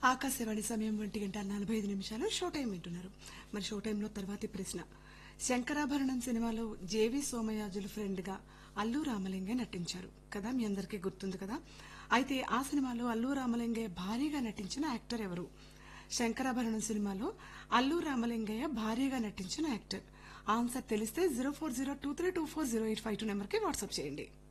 ఆకాశవాణి సమయం 1:45 show time వింటున్నారు. మరి షో టైంలో తర్వాతి ప్రశ్న, శంకరాభరణం సినిమాలో జేవి సోమయాజులు ఫ్రెండ్ గా అల్లు రామలింగే నటించారు కదా, మీ అందరికీ గుర్తుంది కదా. అయితే ఆ సినిమాలో అల్లు రామలింగయ్య భార్యగా నటించిన యాక్టర్ ఎవరు? శంకరాభరణం సినిమాలో అల్లు రామలింగయ్య భార్యగా నటించిన యాక్టర్. ఆన్సర్ తెలిస్తే 0402324085 నెంబర్కి వాట్సాప్ చేయండి.